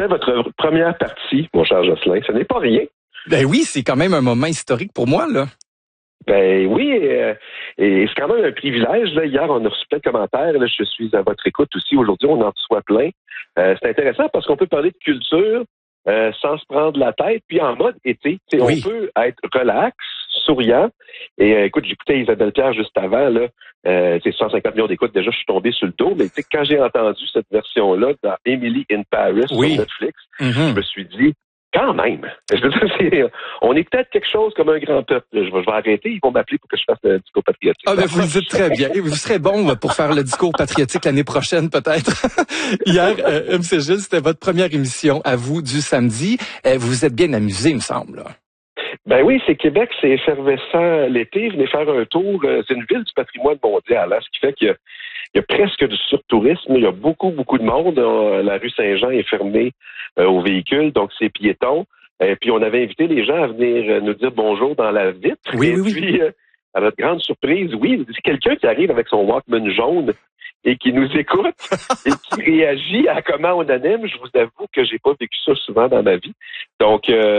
C'était votre première partie, mon cher Jocelyn. Ce n'est pas rien. Ben oui, c'est quand même un moment historique pour moi, là. Ben oui, et c'est quand même un privilège. Là. Hier, on a reçu plein de commentaires. Là, je suis à votre écoute aussi. Aujourd'hui, on en reçoit plein. C'est intéressant parce qu'on peut parler de culture sans se prendre la tête, puis en mode été. Oui. On peut être relax, souriant. Et écoute, j'écoutais Isabelle Pierre juste avant. Là, 150 millions d'écoutes. Déjà, je suis tombé sur le dos. Mais quand j'ai entendu cette version-là dans Emily in Paris sur Netflix, je me suis dit, quand même. Je veux dire, on est peut-être quelque chose comme un grand peuple. Je vais arrêter, ils vont m'appeler pour que je fasse le discours patriotique. Ah ben vous le dites très bien. Et vous serez bon pour faire le discours patriotique l'année prochaine, peut-être. Hier, MC Gilles, c'était votre première émission à vous du samedi. Vous vous êtes bien amusé, il me semble. Là. Ben oui, c'est Québec, c'est effervescent l'été. Venez faire un tour. C'est une ville du patrimoine mondial, hein, ce qui fait qu'il y a presque du surtourisme. Il y a beaucoup de monde. La rue Saint-Jean est fermée aux véhicules, donc c'est piéton. Et puis, on avait invité les gens à venir nous dire bonjour dans la vitre. Oui. Puis, à notre grande surprise, c'est quelqu'un qui arrive avec son Walkman jaune et qui nous écoute et qui réagit à comment on anime. Je vous avoue que j'ai pas vécu ça souvent dans ma vie. Donc,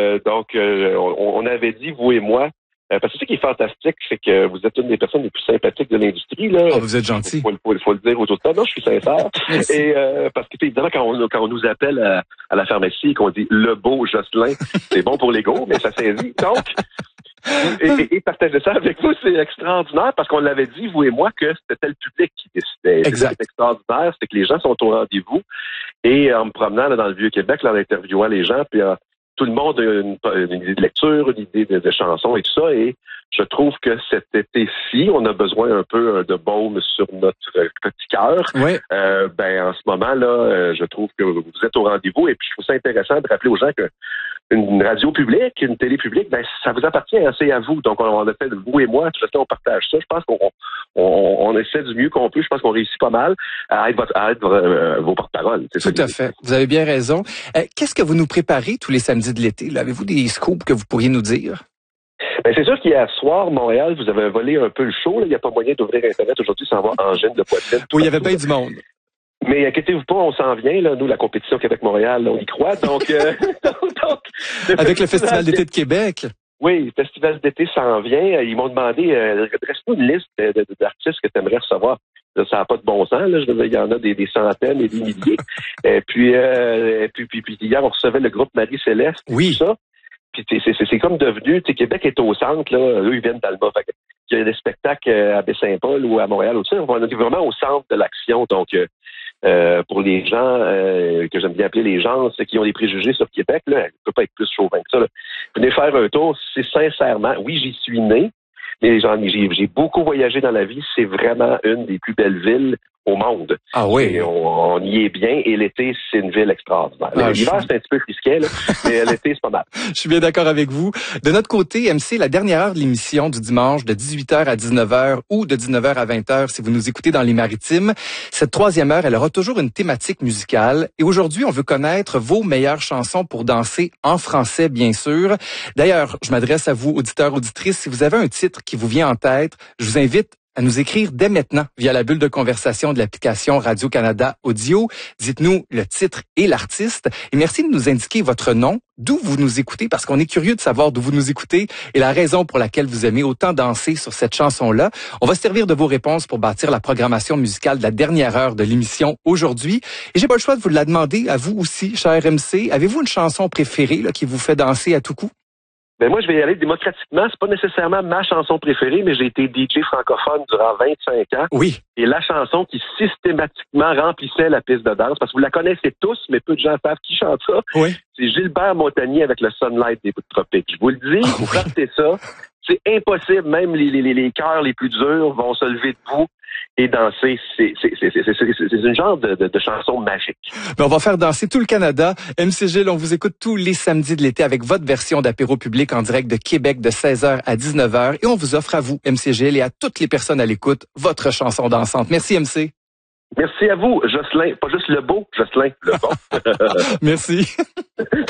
on avait dit, vous et moi, parce que c'est ça qui est fantastique, c'est que vous êtes une des personnes les plus sympathiques de l'industrie. Là. Oh, vous êtes gentil. Faut le dire aux autres. Non, je suis sincère. Et parce que évidemment, quand on nous appelle à la pharmacie et qu'on dit le beau Jocelyn, c'est bon pour l'ego, mais ça saisit. Donc, et partager ça avec vous, c'est extraordinaire parce qu'on l'avait dit, vous et moi, que c'était le public qui décidait. Exact. C'est extraordinaire, c'est que les gens sont au rendez-vous. Et en me promenant là, dans le Vieux-Québec, là, en interviewant les gens, puis tout le monde a une idée de lecture, une idée de chansons et tout ça. Et je trouve que cet été-ci, on a besoin un peu de baume sur notre petit cœur. Oui. En ce moment-là, je trouve que vous êtes au rendez-vous. Et puis, je trouve ça intéressant de rappeler aux gens que une radio publique, une télé publique, ça vous appartient assez à vous. Donc, on a fait, vous et moi, on partage ça. Je pense qu'on essaie du mieux qu'on peut. Je pense qu'on réussit pas mal à être vos porte-paroles. Tout à fait. Vous avez bien raison. Qu'est-ce que vous nous préparez tous les samedis de l'été? Là? Avez-vous des scoops que vous pourriez nous dire? C'est sûr qu'hier soir, Montréal, vous avez volé un peu le show. Il n'y a pas moyen d'ouvrir Internet aujourd'hui sans avoir Angine de poitrine. Oui, il y avait bien du monde. Mais inquiétez-vous pas, on s'en vient. Là, nous, la compétition Québec-Montréal, on y croit. Donc, avec le Festival d'été de Québec. Oui, le Festival d'été s'en vient. Ils m'ont demandé, reste-nous une liste d'artistes que tu aimerais recevoir. Là, ça n'a pas de bon sens. Là. Je veux dire, il y en a des centaines et des milliers. et puis hier, on recevait le groupe Marie-Céleste. Oui. Tout ça. Puis c'est comme devenu, Québec est au centre, là, eux, ils viennent d'Alma. Fait qu'il y a des spectacles à Baie-Saint-Paul ou à Montréal aussi. On est vraiment au centre de l'action. Donc, pour les gens que j'aime bien appeler les gens, ceux qui ont des préjugés sur Québec, là, ne peut pas être plus chauvin que ça. Là. Venez faire un tour, c'est sincèrement, oui, j'y suis né, mais j'ai beaucoup voyagé dans la vie. C'est vraiment une des plus belles villes au monde. Ah oui. Et on y est bien. Et l'été, c'est une ville extraordinaire. L'hiver, c'est un petit peu frisquet, là, mais l'été, c'est pas mal. Je suis bien d'accord avec vous. De notre côté, MC, la dernière heure de l'émission du dimanche, de 18h à 19h ou de 19h à 20h, si vous nous écoutez dans les Maritimes, cette troisième heure, elle aura toujours une thématique musicale. Et aujourd'hui, on veut connaître vos meilleures chansons pour danser en français, bien sûr. D'ailleurs, je m'adresse à vous, auditeurs, auditrices. Si vous avez un titre qui vous vient en tête, je vous invite à nous écrire dès maintenant via la bulle de conversation de l'application Radio-Canada Audio. Dites-nous le titre et l'artiste. Et merci de nous indiquer votre nom, d'où vous nous écoutez, parce qu'on est curieux de savoir d'où vous nous écoutez et la raison pour laquelle vous aimez autant danser sur cette chanson-là. On va se servir de vos réponses pour bâtir la programmation musicale de la dernière heure de l'émission aujourd'hui. Et j'ai pas le choix de vous la demander à vous aussi, cher MC. Avez-vous une chanson préférée là, qui vous fait danser à tout coup? Moi, je vais y aller démocratiquement. C'est pas nécessairement ma chanson préférée, mais j'ai été DJ francophone durant 25 ans. Oui. Et la chanson qui systématiquement remplissait la piste de danse, parce que vous la connaissez tous, mais peu de gens savent qui chante ça. Oui. C'est Gilbert Montagnier avec le Sunlight des Bouts de Tropique. Je vous le dis, vous partez ça. C'est impossible. Même les cœurs les plus durs vont se lever debout et danser. C'est une genre de chanson magique. Mais on va faire danser tout le Canada. MC Gilles, on vous écoute tous les samedis de l'été avec votre version d'apéro public en direct de Québec de 16h à 19h. Et on vous offre à vous, MC Gilles, et à toutes les personnes à l'écoute, votre chanson dansante. Merci, MC. Merci à vous, Jocelyn. Pas juste le beau, Jocelyn, le bon. Merci.